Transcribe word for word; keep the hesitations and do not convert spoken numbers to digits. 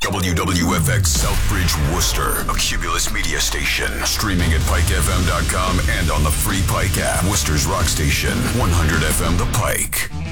W W F X Southbridge, Worcester, a Cumulus media station. Streaming at pike f m dot com and on the free Pike app. Worcester's rock station, one hundred F M The Pike.